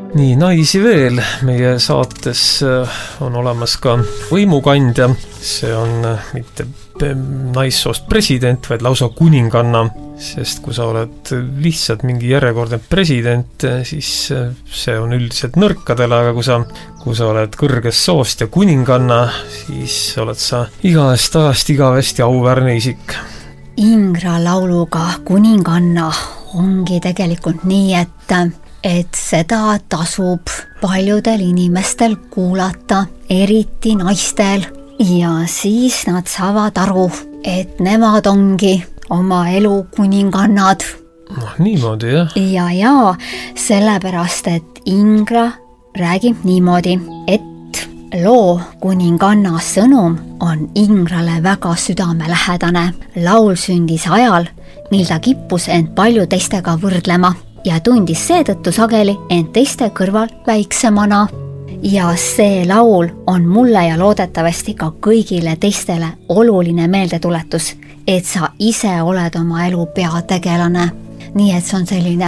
Nii, naisi veel. Meie saates on olemas ka võimukandja. See on mitte naissoost president, vaid lausa kuninganna. Sest kui sa oled lihtsalt mingi järjekordne president, siis see on üldiselt nõrkadele, aga kui sa oled kõrgest soost ja kuninganna, siis oled sa igast ajast igavesti auväärne isik. Ingra lauluga kuninganna ongi tegelikult nii, et seda tasub paljudel inimestel kuulata, eriti naistel. Ja siis nad saavad aru, et nemad ongi oma elu kuningannad. Niimoodi, jah? Ja, sellepärast, et Ingra räägib niimoodi, et loo kuninganna sõnum on Ingrale väga südamelähedane. Laul sündis ajal, mil ta kippus end palju teistega võrdlema ja tundis seetõttu sageli end teiste kõrval väiksemana. Ja see laul on mulle ja loodetavasti ka kõigile teistele oluline meeldetuletus, et sa ise oled oma elu peategelane. Nii et see on selline